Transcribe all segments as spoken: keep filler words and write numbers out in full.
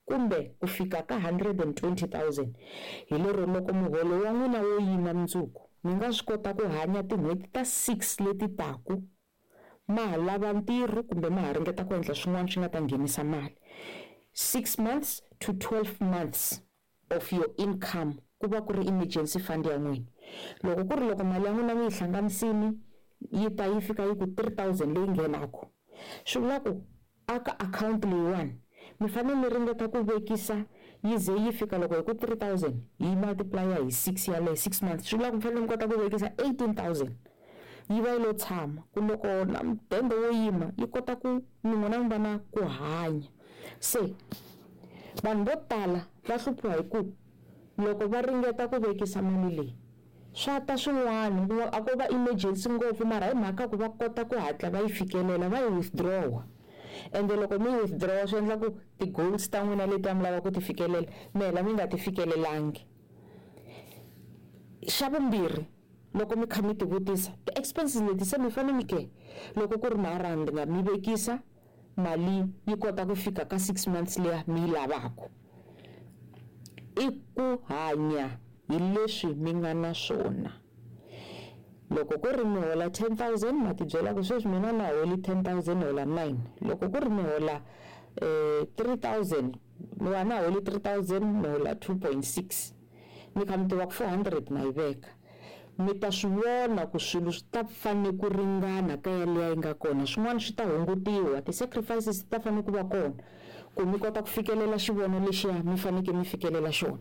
kumbe ku fika ka one hundred twenty thousand. Hi lero loko muholo wa n'wina wo yima mundzuku mi nga swi kota ku hanya tin'hweti ta six leti taku ma ha lava ntirho kumbe ma ha ringeta ku endla swin'wana swi nga ta nghenisa mali. Six months to twelve months of your income ku va ku ri emergency fund ya n'wina. Loko ku ri loko mali ya n'wina mi yi hlanganisini yi ta yi fika yi ku three thousand leyi nghenaka, swi vula ku aka account leyiwani mi fanele mi ringeta ku vekisa yi ze yi fika loko hi ku three thousand yi multiplier hi six ya le six months, swi vula ku mi fanele mi kota ku vekisa eighteen thousand yi va yi lo tshama ku loko na mudende wo yima yi kota ku mi n'wina mi va na ku hanya. Se vanhu vo tala va hluphiwa hi ku loko va ringeta ku vekisa mali leyi swa ta swin'wana a ko va emergency ngopfu mara hi mhaka ku va kota ku hatla va yi fikelela va yi withdraw, ende loko mi withdraw swi endla ku ti-goals ta n'wina leti mi lava ku ti fikelela mi hela mi nga ti fikelelangi. Xa vumbirhi loko mi kha mi ti vutisa ti-expenses leti se mi fanele mi ke loko ku ri marhandi nga mi vekisa mali yi kota ku fika ka six months leya mi yi lavaka, i ku hanya hi leswi mi nga na swona. Loko ku ri mi hola ten thousand ma ti byela ku sweswi mina na holi ten thousand hola nine. Loko ku ri mi hola eh, three thousand mi va na holi three thousand mi hola two point six, mi kha mi tiva ku four hundred na yi veka. Mi ta swi vona ku swilo swi ta fanele ku ringana ka yaleyo yi nga kona, swin'wana swi ta hungutiwa, ti-sacrifices ta fanele ku va kona ku mi kota ku fikelela xivono lexiya mi faneke mi fikelela xona.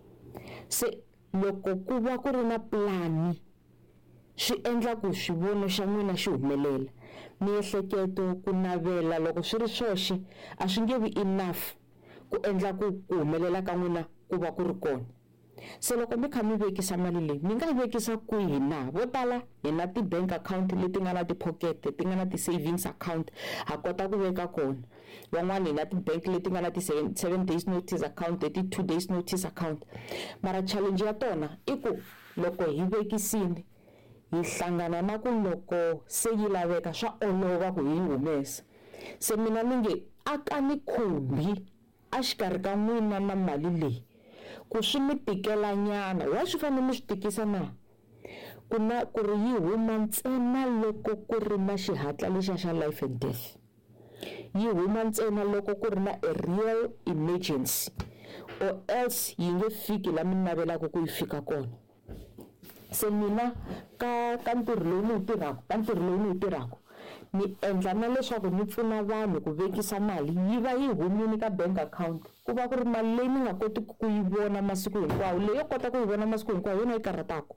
Se loko ku va ku ri na plani swi endla ku xivono xa n'wina xi humelela. Miehleketo ku navela loko swi ri swoxe a swi nge vi enough ku endla ku ku humelela ka n'wina ku va ku ri kona. Se loko mi kha mi vekisa mali leyi mi nga yi vekisa kwihi na? Vo tala hi na ti-bank account leti nga na ti-pocket, ti nga na ti-savings account ha kota ku veka kona. Van'wana hi na ti-bank leti nga na ti-seven seven days notice account, ti-two days notice account. Mara challenge ya tona i ku loko hi vekisini hi hlangana na ku loko se yi laveka swa olova ku hi humesa. Se mina ni nge akani khumbi a xikarhi ka n'wina na mali leyi ku swi mi tikela nyana. Wa swi fanele mi swi tikisa na ku na ku ri yi huma ntsena loko ku ri na xihatla lexa xa life and death, yi huma ntsena loko ku ri na a real emergency, or else yi nge fiki la mi navelaka ku yi fika kona. Se mina ka ka ntirho lowu ni wu tirhaka ka ntirho lowu ni wu tirhaka ni endla na leswaku ni pfuna vanhu ku vekisa mali yi va yi humile ka bank account, ku va ku ri mali leyi mi nga koti ku yi vona masiku hinkwawo, leyi yo kota ku yi vona masiku hinkwawo yona yi karhataka.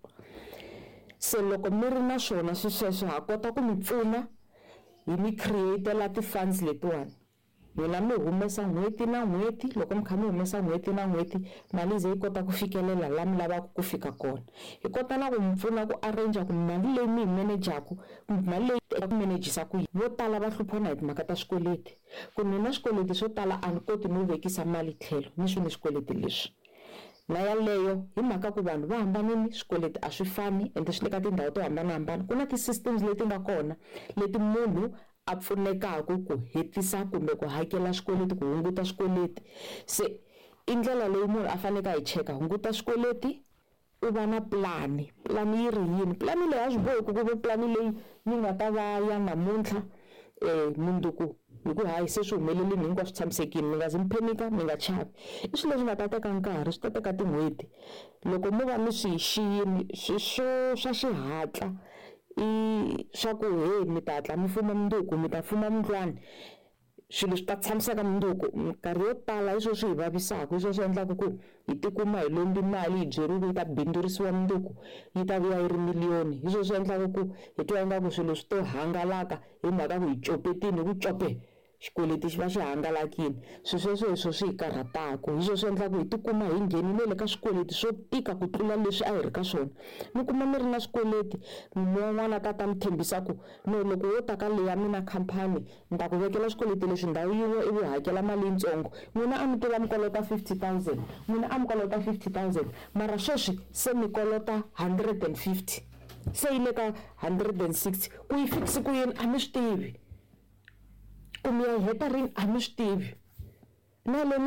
Se loko mi ri na swona swi sweswo ha kota ku mi pfuna hi mi create-ela ti-funds letiwani. N'wina mi humesa n'hweti na n'hweti, loko mi kha mi humesa n'hweti na n'hweti mali ze yi kota ku fikelela la mi lavaka ku fika kona. Hi kota na ku mi pfuna ku arrange ku mali leyi mi yi manajaku mali leyi ku managisa ku vo tala va hluphana hi timhaka ta swikweleti, ku ni na swikweleti swo tala a ni koti no vekisa mali tlhelo ni swi ni swikweleti leswi. Na yaleyo hi mhaka ku vanhu va hambanini, swikweleti a swi fani ende swi le ka tindhawu to hambanahambana. Ku na ti-systems leti nga kona leti munhu a pfunekaka ku hetisa kumbe ku hakela swikweleti, ku hunguta swikweleti. Se i ndlela leyi munhu a faneke a yi cheka, hunguta swikweleti u va na plani. Plani yi ri yini? Plani leyi a swi bohi ku va plani leyi yi nga ta va ya namuntlha eh munduku hi ku hayi se swi humelelini hinkwaswo swi tshamisekile mi nga zi mi phenika mi nga chavi. I swilo leswi nga ta teka nkarhi, swi ta teka tin'hweti. Loko mo va mi swi xiyini swo swa xihatla i swa ku he mi ta hatla mi fuma munduku mi ta fuma mundlwana, swilo swi ta tshamiseka munduku. Nkarhi yo tala hi swo swi hi vavisaka, hi swo swi endlaka ku hi tikuma hi lombi mali hi byeriwe yi ta bindurisiwa munduku yi ta vuya yi ri miliyoni. Hi swo swi endlaka ku hi twa ingaku swilo swi to hangalaka hi mhaka ku hi copetini ku cope xikweleti xi va xi hangalakile. Swilo sweswo hi swo swi hi karhataka, hi swo swi endlaka hi tikuma hi nghenile ka swikweleti swo tika ku tlula leswi a hi ri ka swona. Mi kuma mi ri na swikweleti mun'wana ta ta mi tshembisa ku no loko wo ta ka leya mina khampani ni ta ku vekela swikweleti leswi ndhawu yin'we ivi hakela mali yitsongo. N'wina a mi tiva mi kolota fifty thousand, n'wina a mi kolota fifty thousand mara sweswi se mi kolota one hundred and fifty, se yi le ka one hundred and sixty. Ku yi fikisi ku yini a mi swi tivi, ku mi ya heta rini a mi swi tivi. Na le